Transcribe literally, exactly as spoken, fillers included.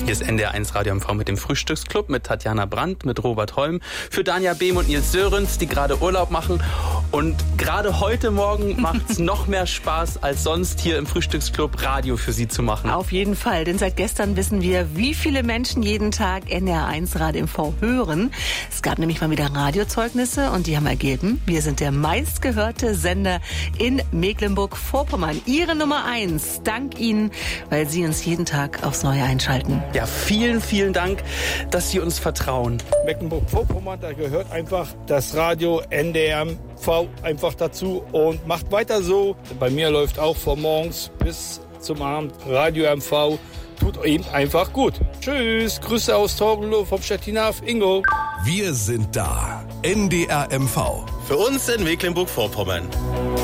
Hier ist N D R eins Radio M V mit dem Frühstücksclub, mit Tatjana Brandt, mit Robert Holm, für Danja Behm und Nils Sörens, die gerade Urlaub machen. Und gerade heute Morgen macht es noch mehr Spaß als sonst, hier im Frühstücksclub Radio für Sie zu machen. Auf jeden Fall, denn seit gestern wissen wir, wie viele Menschen jeden Tag N D R eins Radio M V hören. Es gab nämlich mal wieder Radiozeugnisse und die haben ergeben, wir sind der meistgehörte Sender in Mecklenburg-Vorpommern. Ihre Nummer eins. Dank Ihnen, weil Sie uns jeden Tag aufs Neue einschalten. Ja, vielen, vielen Dank, dass Sie uns vertrauen. Mecklenburg-Vorpommern, da gehört einfach das Radio N D R M V einfach dazu und macht weiter so. Bei mir läuft auch von morgens bis zum Abend Radio M V. Tut eben einfach gut. Tschüss, Grüße aus Torgelow vom Stettiner auf Ingo. Wir sind da. N D R M V. Für uns in Mecklenburg-Vorpommern.